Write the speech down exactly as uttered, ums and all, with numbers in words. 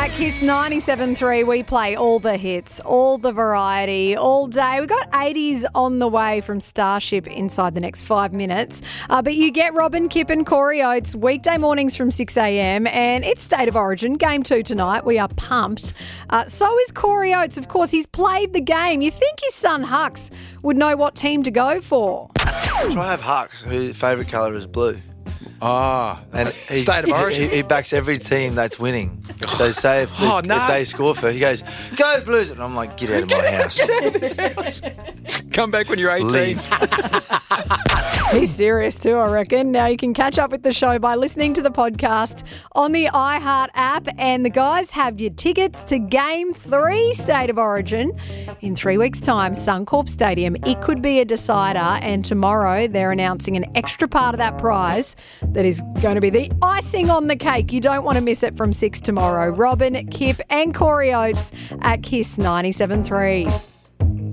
At Kiss ninety-seven three, we play all the hits, all the variety, all day. We've got eighties on the way from Starship inside the next five minutes. Uh, but you get Robin, Kip and Corey Oates weekday mornings from six a.m. and it's State of Origin, game two tonight. We are pumped. Uh, so is Corey Oates. Of course, he's played the game. You think his son Hux would know what team to go for? So I have Hux, whose favourite colour is blue. Ah, And he, State of Origin. He, he backs every team that's winning. So say if, the, Oh, no. if they score first, he goes, "Go Blues!" And I'm like, "Get out of my house." Get out of this house. Come back when you're eighteen. Leave. He's serious too, I reckon. Now you can catch up with the show by listening to the podcast on the iHeart app. And the guys have your tickets to Game three State of Origin in three weeks' time, Suncorp Stadium. It could be a decider. And tomorrow they're announcing an extra part of that prize that is going to be the icing on the cake. You don't want to miss it from six tomorrow. Robin, Kip and Corey Oates at Kiss ninety-seven three.